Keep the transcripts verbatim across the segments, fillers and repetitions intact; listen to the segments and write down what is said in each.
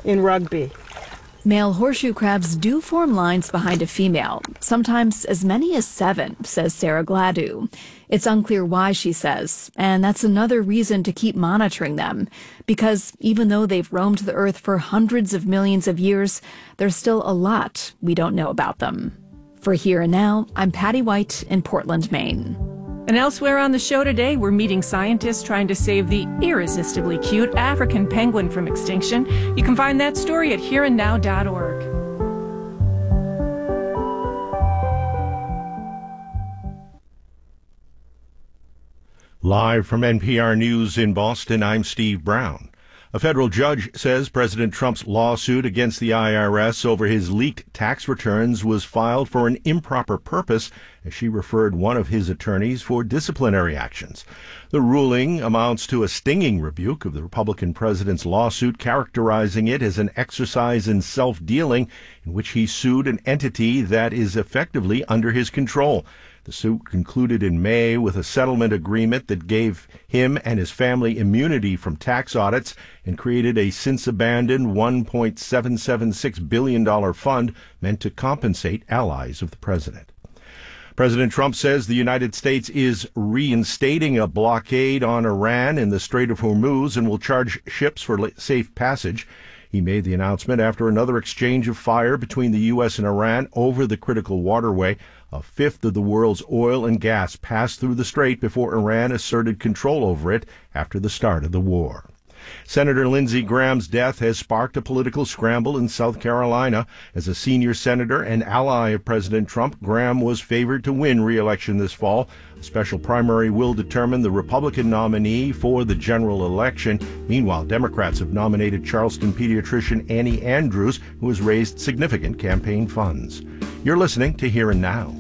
in rugby. Male horseshoe crabs do form lines behind a female, sometimes as many as seven, says Sarah Gladue. It's unclear why, she says, and that's another reason to keep monitoring them, because even though they've roamed the earth for hundreds of millions of years, there's still a lot we don't know about them. For Here and Now, I'm Patty White in Portland, Maine. And elsewhere on the show today, we're meeting scientists trying to save the irresistibly cute African penguin from extinction. You can find that story at here and now dot org. Live from N P R News in Boston, I'm Steve Brown. A federal judge says President Trump's lawsuit against the I R S over his leaked tax returns was filed for an improper purpose, as she referred one of his attorneys for disciplinary actions. The ruling amounts to a stinging rebuke of the Republican president's lawsuit, characterizing it as an exercise in self-dealing in which he sued an entity that is effectively under his control. The suit concluded in May with a settlement agreement that gave him and his family immunity from tax audits and created a since-abandoned one point seven seven six billion dollars fund meant to compensate allies of the president. President Trump says the United States is reinstating a blockade on Iran in the Strait of Hormuz and will charge ships for safe passage. He made the announcement after another exchange of fire between the U S and Iran over the critical waterway. A fifth of the world's oil and gas passed through the strait before Iran asserted control over it after the start of the war. Senator Lindsey Graham's death has sparked a political scramble in South Carolina. As a senior senator and ally of President Trump, Graham was favored to win re-election this fall. A special primary will determine the Republican nominee for the general election. Meanwhile, Democrats have nominated Charleston pediatrician Annie Andrews, who has raised significant campaign funds. You're listening to Here and Now.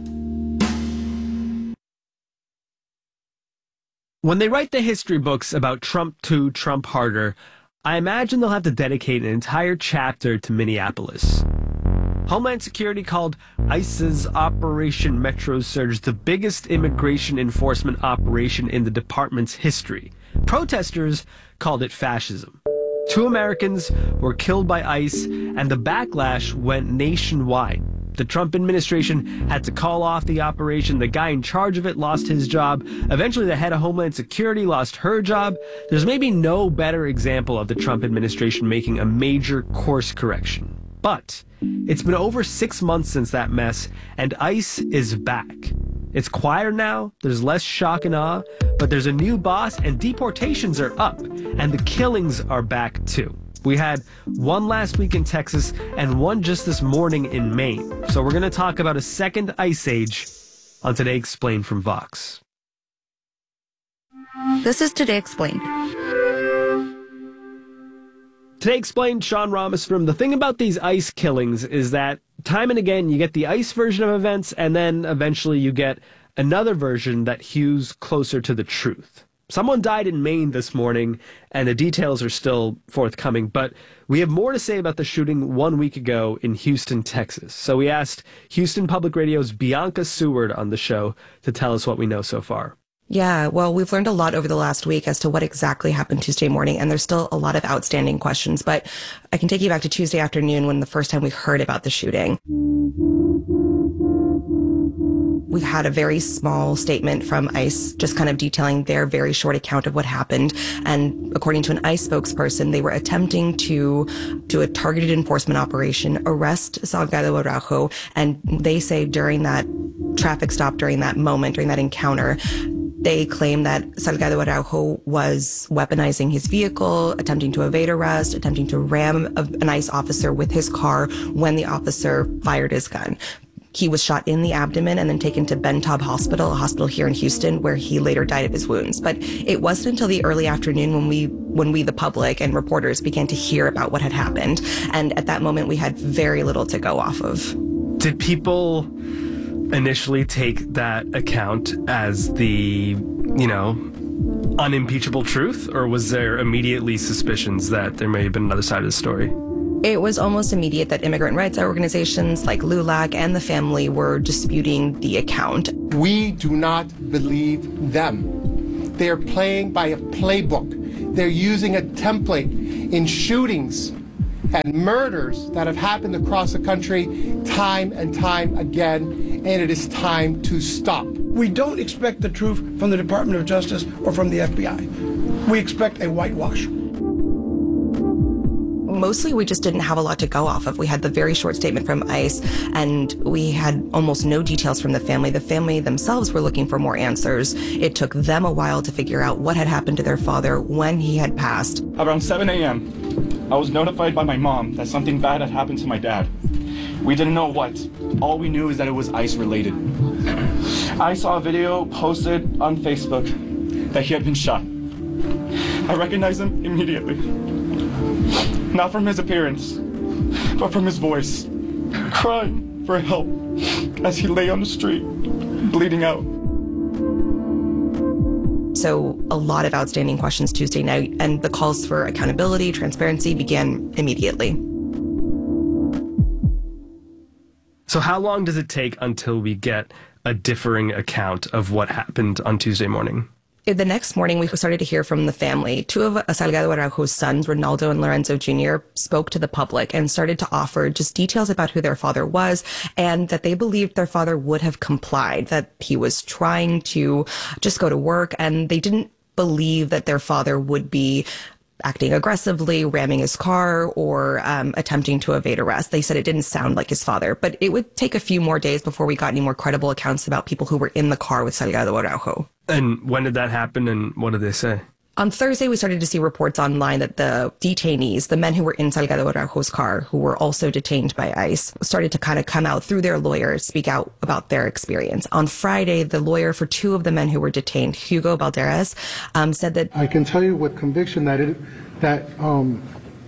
When they write the history books about Trump two, Trump harder, I imagine they'll have to dedicate an entire chapter to Minneapolis. Homeland Security called ICE's Operation Metro Surge the biggest immigration enforcement operation in the department's history. Protesters called it fascism. Two Americans were killed by ICE, and the backlash went nationwide. The Trump administration had to call off the operation. The guy in charge of it lost his job. Eventually, the head of Homeland Security lost her job. There's maybe no better example of the Trump administration making a major course correction. But it's been over six months since that mess, and ICE is back. It's quieter now, there's less shock and awe, but there's a new boss, and deportations are up, and the killings are back too. We had one last week in Texas and one just this morning in Maine. So we're going to talk about a second ice age on Today Explained from Vox. This is Today Explained. Today Explained, Sean Ramos from. The thing about these ice killings is that time and again you get the ice version of events, and then eventually you get another version that hews closer to the truth. Someone died in Maine this morning, and the details are still forthcoming, but we have more to say about the shooting one week ago in Houston, Texas. So we asked Houston Public Radio's Bianca Seward on the show to tell us what we know so far. Yeah, well, we've learned a lot over the last week as to what exactly happened Tuesday morning, and there's still a lot of outstanding questions, but I can take you back to Tuesday afternoon when the first time we heard about the shooting. We had a very small statement from ICE just kind of detailing their very short account of what happened. And according to an ICE spokesperson, they were attempting to do a targeted enforcement operation, arrest Salgado Araujo. And they say during that traffic stop, during that moment, during that encounter, they claim that Salgado Araujo was weaponizing his vehicle, attempting to evade arrest, attempting to ram a, an ICE officer with his car when the officer fired his gun. He was shot in the abdomen and then taken to Ben Taub Hospital, a hospital here in Houston, where he later died of his wounds. But it wasn't until the early afternoon when we, when we, the public and reporters, began to hear about what had happened. And at that moment, we had very little to go off of. Did people initially take that account as the, you know, unimpeachable truth? Or was there immediately suspicions that there may have been another side of the story? It was almost immediate that immigrant rights organizations like LULAC and the family were disputing the account. We do not believe them. They are playing by a playbook. They're using a template in shootings and murders that have happened across the country time and time again, and it is time to stop. We don't expect the truth from the Department of Justice or from the F B I. We expect a whitewash. Mostly we just didn't have a lot to go off of. We had the very short statement from ICE, and we had almost no details from the family. The family themselves were looking for more answers. It took them a while to figure out what had happened to their father when he had passed. Around seven a.m., I was notified by my mom that something bad had happened to my dad. We didn't know what. All we knew is that it was ICE related. I saw a video posted on Facebook that he had been shot. I recognized him immediately. Not from his appearance, but from his voice, crying for help as he lay on the street, bleeding out. So a lot of outstanding questions Tuesday night, and the calls for accountability, transparency began immediately. So how long does it take until we get a differing account of what happened on Tuesday morning? The next morning, we started to hear from the family. Two of Salgado Araujo's sons, Ronaldo and Lorenzo Junior, spoke to the public and started to offer just details about who their father was and that they believed their father would have complied, that he was trying to just go to work, and they didn't believe that their father would be acting aggressively, ramming his car, or um, attempting to evade arrest. They said it didn't sound like his father, but it would take a few more days before we got any more credible accounts about people who were in the car with Salgado Araujo. And when did that happen, and what did they say? On Thursday, we started to see reports online that the detainees, the men who were in Salgado Araujo's car, who were also detained by ICE, started to kind of come out through their lawyers, speak out about their experience. On Friday, the lawyer for two of the men who were detained, Hugo Balderas, um, said that... I can tell you with conviction that it, that um,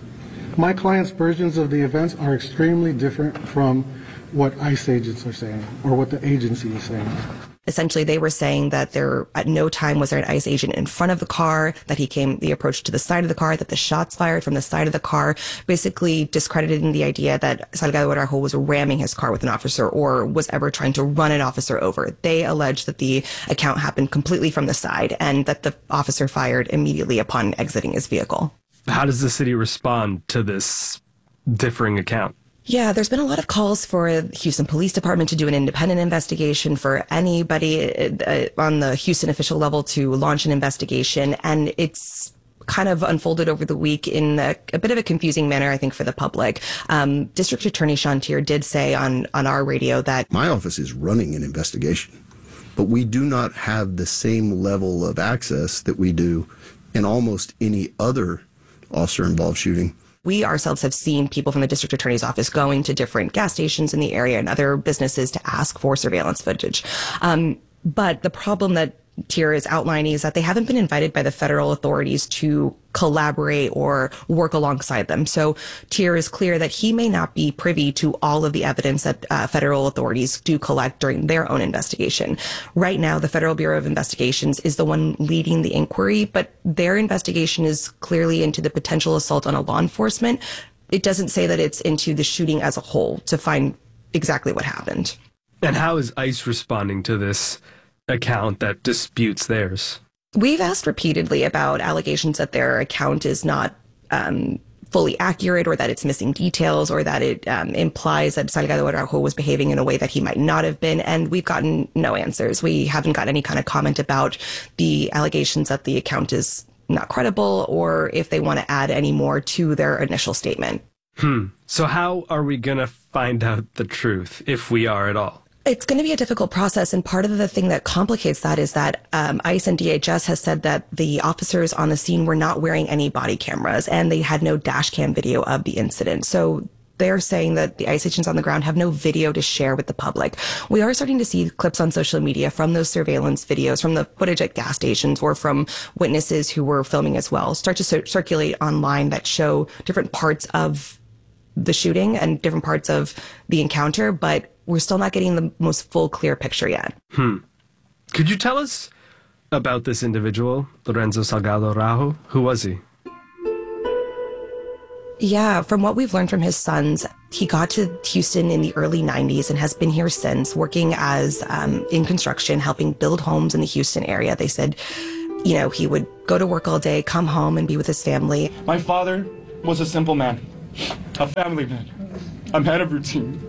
my client's versions of the events are extremely different from what ICE agents are saying or what the agency is saying. Essentially, they were saying that there, at no time was there an ICE agent in front of the car, that he came, the approach to the side of the car, that the shots fired from the side of the car, basically discrediting the idea that Salgado Araujo was ramming his car with an officer or was ever trying to run an officer over. They alleged that the account happened completely from the side and that the officer fired immediately upon exiting his vehicle. How does the city respond to this differing account? Yeah, there's been a lot of calls for the Houston Police Department to do an independent investigation, for anybody uh, on the Houston official level to launch an investigation. And it's kind of unfolded over the week in a, a bit of a confusing manner, I think, for the public. Um, District Attorney Sean Teare did say on, on our radio that my office is running an investigation, but we do not have the same level of access that we do in almost any other officer-involved shooting. We ourselves have seen people from the district attorney's office going to different gas stations in the area and other businesses to ask for surveillance footage. Um, but the problem that Teare is outlining is that they haven't been invited by the federal authorities to collaborate or work alongside them. So Teare is clear that he may not be privy to all of the evidence that uh, federal authorities do collect during their own investigation. Right now, the Federal Bureau of Investigations is the one leading the inquiry, but their investigation is clearly into the potential assault on a law enforcement. It doesn't say that it's into the shooting as a whole to find exactly what happened. And how is ICE responding to this account that disputes theirs? We've asked repeatedly about allegations that their account is not um, fully accurate, or that it's missing details, or that it um, implies that Salgado Araujo was behaving in a way that he might not have been, and we've gotten no answers. We haven't got any kind of comment about the allegations that the account is not credible, or if they want to add any more to their initial statement. Hmm. So how are we going to find out the truth, if we are at all? It's going to be a difficult process, and part of the thing that complicates that is that um, ICE and D H S has said that the officers on the scene were not wearing any body cameras, and they had no dash cam video of the incident. So they're saying that the ICE agents on the ground have no video to share with the public. We are starting to see clips on social media from those surveillance videos, from the footage at gas stations, or from witnesses who were filming as well, start to cir- circulate online that show different parts of the shooting and different parts of the encounter, but we're still not getting the most full, clear picture yet. Hmm. Could you tell us about this individual, Lorenzo Salgado Araujo? Who was he? Yeah, from what we've learned from his sons, he got to Houston in the early nineties and has been here since, working as um, in construction, helping build homes in the Houston area. They said, you know, he would go to work all day, come home and be with his family. My father was a simple man. a family man, a man of routine.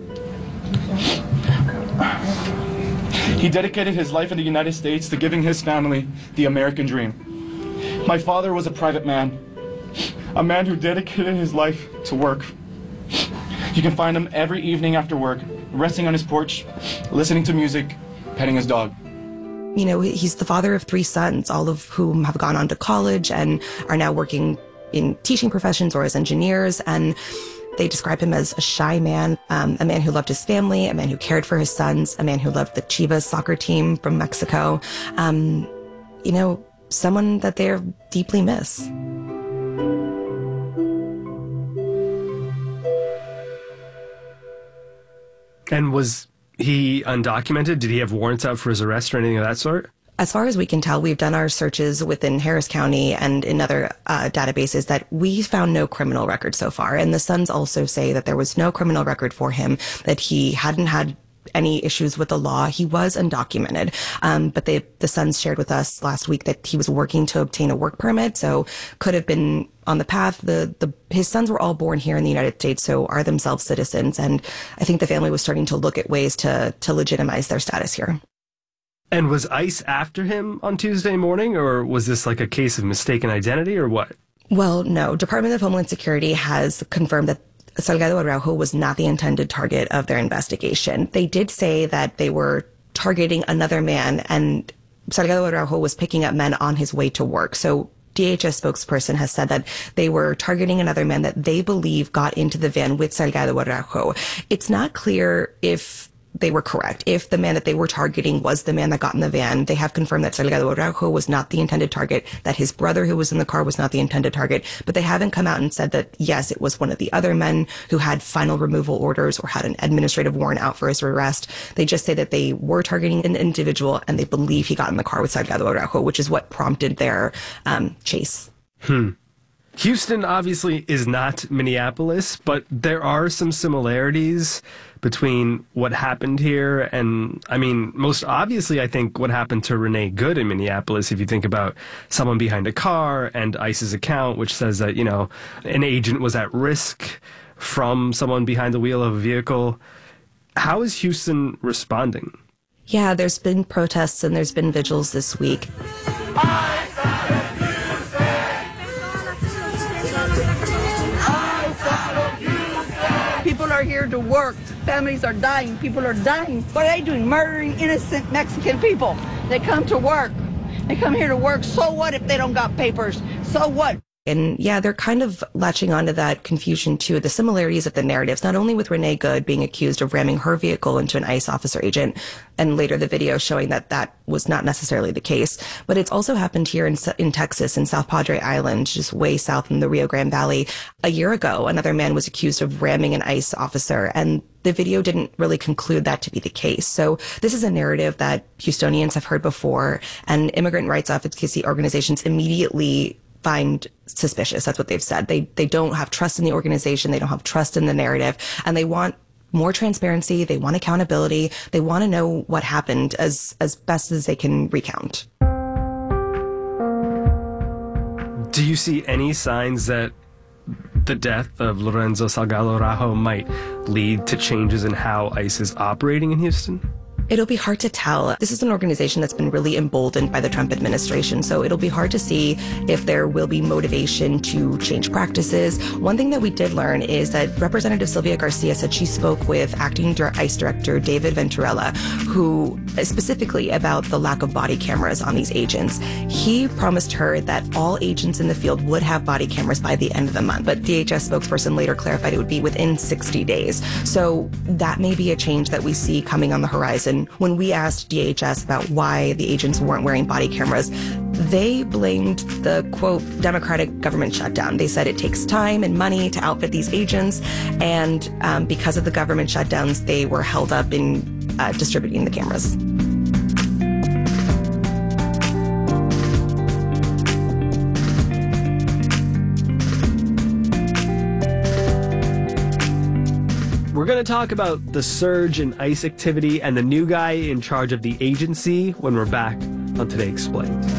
He dedicated his life in the United States to giving his family the American dream. My father was a private man, a man who dedicated his life to work. You can find him every evening after work, resting on his porch, listening to music, petting his dog. You know, he's the father of three sons, all of whom have gone on to college and are now working in teaching professions or as engineers. And they describe him as a shy man, um, a man who loved his family, a man who cared for his sons, a man who loved the Chivas soccer team from Mexico. Um, you know, someone that they deeply miss. And was he undocumented? Did he have warrants out for his arrest or anything of that sort? As far as we can tell, we've done our searches within Harris County and in other uh, databases that we found no criminal record so far. And the Sons also say that there was no criminal record for him, that he hadn't had any issues with the law. He was undocumented. Um, but they, the Sons shared with us last week that he was working to obtain a work permit, so could have been on the path. The, the, his sons were all born here in the United States, so are themselves citizens. And I think the family was starting to look at ways to, to legitimize their status here. And was ICE after him on Tuesday morning, or was this like a case of mistaken identity, or what? Well, no. Department of Homeland Security has confirmed that Salgado Araujo was not the intended target of their investigation. They did say that they were targeting another man, and Salgado Araujo was picking up men on his way to work. So D H S spokesperson has said that they were targeting another man that they believe got into the van with Salgado Araujo. It's not clear if they were correct. If the man that they were targeting was the man that got in the van, they have confirmed that Salgado Araujo was not the intended target, that his brother who was in the car was not the intended target, but they haven't come out and said that, yes, it was one of the other men who had final removal orders or had an administrative warrant out for his arrest. They just say that they were targeting an individual and they believe he got in the car with Salgado Araujo, which is what prompted their um, chase. Hmm. Houston obviously is not Minneapolis, but there are some similarities between what happened here and, I mean, most obviously, I think what happened to Renee Good in Minneapolis, if you think about someone behind a car and ICE's account, which says that, you know, an agent was at risk from someone behind the wheel of a vehicle. How is Houston responding? Yeah, there's been protests and there's been vigils this week. People are here to work. Families are dying. People are dying. What are they doing? Murdering innocent Mexican people. They come to work. They come here to work. So what if they don't got papers? So what? And yeah, they're kind of latching onto that confusion too, the similarities of the narratives, not only with Renee Good being accused of ramming her vehicle into an ICE officer agent, and later the video showing that that was not necessarily the case, but it's also happened here in, in Texas, in South Padre Island, just way south in the Rio Grande Valley. A year ago, another man was accused of ramming an ICE officer, and the video didn't really conclude that to be the case. So this is a narrative that Houstonians have heard before, and immigrant rights advocacy organizations immediately find suspicious. That's what they've said. They they don't have trust in the organization. They don't have trust in the narrative, and they want more transparency. They want accountability. They want to know what happened as as best as they can recount. Do you see any signs that the death of Lorenzo Salgado Araujo might lead to changes in how ICE is operating in Houston? It'll be hard to tell. This is an organization that's been really emboldened by the Trump administration, so it'll be hard to see if there will be motivation to change practices. One thing that we did learn is that Representative Sylvia Garcia said she spoke with acting ICE Director David Venturella, who specifically about the lack of body cameras on these agents. He promised her that all agents in the field would have body cameras by the end of the month, but D H S spokesperson later clarified it would be within sixty days. So that may be a change that we see coming on the horizon. When we asked D H S about why the agents weren't wearing body cameras, they blamed the, quote, Democratic government shutdown. They said it takes time and money to outfit these agents, and um, because of the government shutdowns, they were held up in uh, distributing the cameras. We're going to talk about the surge in ICE activity and the new guy in charge of the agency when we're back on Today Explained.